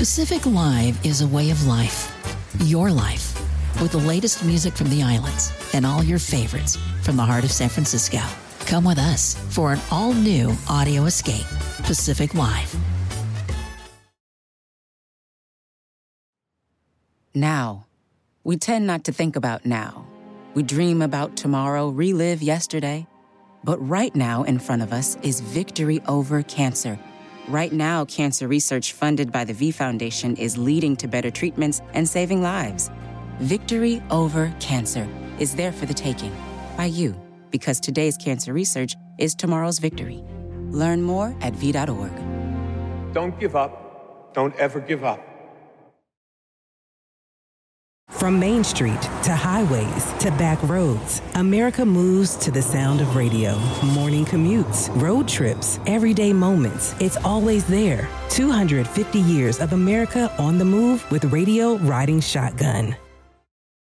Pacific Live is a way of life. Your life. With the latest music from the islands and all your favorites from the heart of San Francisco. Come with us for an all-new audio escape. Pacific Live. Now. We tend not to think about now. We dream about tomorrow, relive yesterday. But right now in front of us is victory over cancer. Right now, cancer research funded by the V Foundation is leading to better treatments and saving lives. Victory over cancer is there for the taking by you, because today's cancer research is tomorrow's victory. Learn more at V.org. Don't give up. Don't ever give up. From Main Street to highways to back roads, America moves to the sound of radio. Morning commutes, road trips, everyday moments. It's always there. 250 years of America on the move with radio riding shotgun.